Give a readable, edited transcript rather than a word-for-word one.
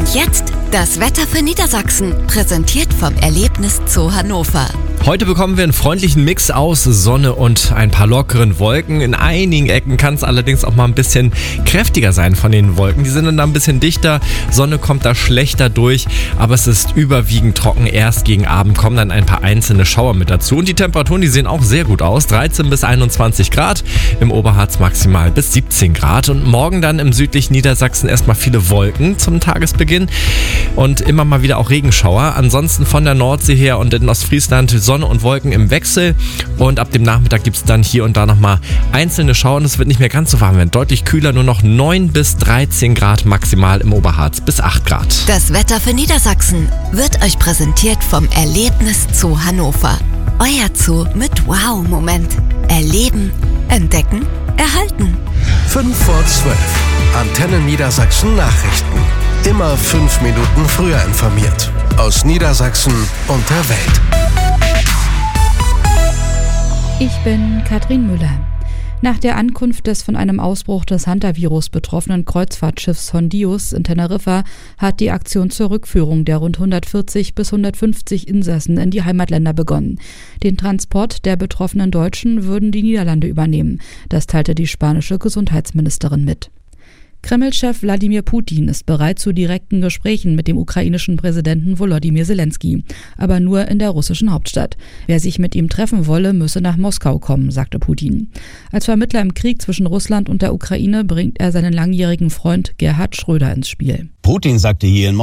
Und jetzt das Wetter für Niedersachsen, präsentiert vom Erlebnis Zoo Hannover. Heute bekommen wir einen freundlichen Mix aus Sonne und ein paar lockeren Wolken. In einigen Ecken kann es allerdings auch mal ein bisschen kräftiger sein von den Wolken. Die sind dann ein bisschen dichter, Sonne kommt da schlechter durch, aber es ist überwiegend trocken. Erst gegen Abend kommen dann ein paar einzelne Schauer mit dazu. Und die Temperaturen, die sehen auch sehr gut aus. 13 bis 21 Grad, im Oberharz maximal bis 17 Grad. Und morgen dann im südlichen Niedersachsen erstmal viele Wolken zum Tagesbeginn und immer mal wieder auch Regenschauer. Ansonsten von der Nordsee her und in Ostfriesland Sonne und Wolken im Wechsel, und ab dem Nachmittag gibt es dann hier und da nochmal einzelne Schauer und es wird nicht mehr ganz so warm werden. Deutlich kühler, nur noch 9 bis 13 Grad maximal, im Oberharz bis 8 Grad. Das Wetter für Niedersachsen wird euch präsentiert vom Erlebnis Zoo Hannover. Euer Zoo mit Wow-Moment. Erleben, entdecken, erhalten. 5 vor 12. Antenne Niedersachsen Nachrichten. Immer 5 Minuten früher informiert. Aus Niedersachsen und der Welt. Ich bin Katrin Müller. Nach der Ankunft des von einem Ausbruch des Hantavirus betroffenen Kreuzfahrtschiffs Hondius in Teneriffa hat die Aktion zur Rückführung der rund 140 bis 150 Insassen in die Heimatländer begonnen. Den Transport der betroffenen Deutschen würden die Niederlande übernehmen. Das teilte die spanische Gesundheitsministerin mit. Kreml-Chef Wladimir Putin ist bereit zu direkten Gesprächen mit dem ukrainischen Präsidenten Volodymyr Zelensky, aber nur in der russischen Hauptstadt. Wer sich mit ihm treffen wolle, müsse nach Moskau kommen, sagte Putin. Als Vermittler im Krieg zwischen Russland und der Ukraine bringt er seinen langjährigen Freund Gerhard Schröder ins Spiel. Putin sagte hier in